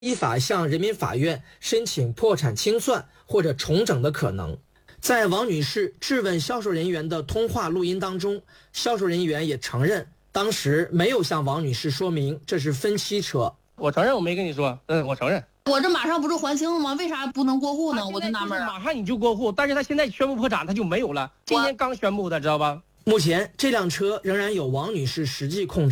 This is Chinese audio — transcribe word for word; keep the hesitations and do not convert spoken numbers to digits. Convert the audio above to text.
依法向人民法院申请破产清算或者重整的可能。在王女士质问销售人员的通话录音当中，销售人员也承认当时没有向王女士说明这是分期车。 我承认我没跟你说，嗯，我承认。 我这马上不是还清了吗？为啥不能过户呢？我就纳闷啊。 马上你就过户，但是他现在宣布破产，他就没有了。今天刚宣布的，知道吧？ 目前这辆车仍然有王女士实际控制。